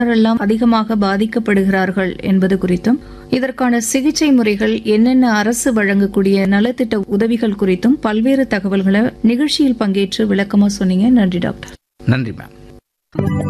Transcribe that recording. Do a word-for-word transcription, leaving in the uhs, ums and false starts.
யாரெல்லாம் அதிகமாக பாதிக்கப்படுகிறார்கள் என்பது குறித்தும், இதற்கான சிகிச்சை முறைகள் என்னென்ன அரசு வழங்கக்கூடிய நலத்திட்ட உதவிகள் குறித்தும் பல்வேறு தகவல்களை நிகழ்ச்சியில் பங்கேற்று விளக்கமா சொன்னீங்க. நன்றி டாக்டர். நன்றி மேம்.